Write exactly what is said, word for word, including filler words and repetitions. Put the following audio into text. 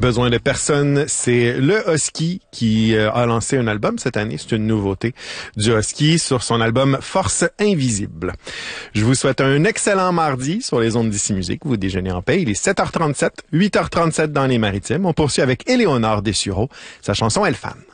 Besoin de personne, c'est le Husky qui euh, a lancé un album cette année. C'est une nouveauté du Husky sur son album Force Invisible. Je vous souhaite un excellent mardi sur les ondes d'Ici Musique. Vous déjeunez en paix. Il est sept heures trente-sept, huit heures trente-sept dans les Maritimes. On poursuit avec Éléonore Dessureau. Sa chanson Elle Femme.